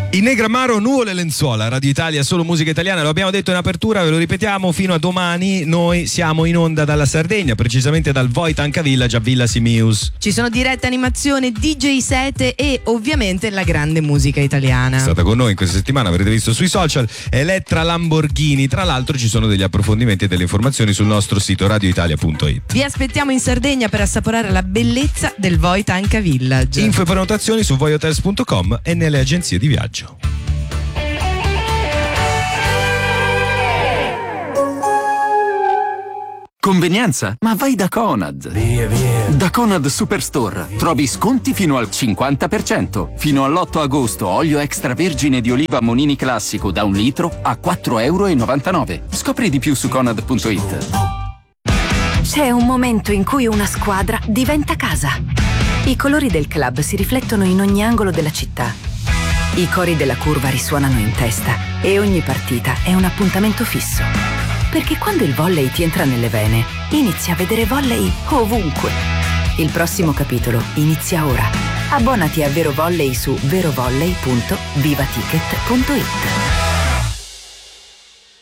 In Negramaro, nuvole e lenzuola, Radio Italia, solo musica italiana, lo abbiamo detto in apertura, ve lo ripetiamo, fino a domani noi siamo in onda dalla Sardegna, precisamente dal Wojtanka Village a Villa Simius. Ci sono dirette animazione, DJ set e ovviamente la grande musica italiana. È stata con noi in questa settimana, avrete visto sui social, Elettra Lamborghini. Tra l'altro ci sono degli approfondimenti e delle informazioni sul nostro sito radioitalia.it. Vi aspettiamo in Sardegna per assaporare la bellezza del Wojtanka Village. Info e prenotazioni su voihotels.com e nelle agenzie di viaggio. Convenienza? Ma vai da Conad! Via. Da Conad Superstore trovi sconti fino al 50%. Fino all'8 agosto olio extravergine di oliva Monini classico da 1 litro a €4,99. Scopri di più su Conad.it. C'è un momento in cui una squadra diventa casa. I colori del club si riflettono in ogni angolo della città. I cori della curva risuonano in testa e ogni partita è un appuntamento fisso. Perché quando il volley ti entra nelle vene, inizi a vedere volley ovunque. Il prossimo capitolo inizia ora. Abbonati a Vero Volley su verovolley.vivaticket.it.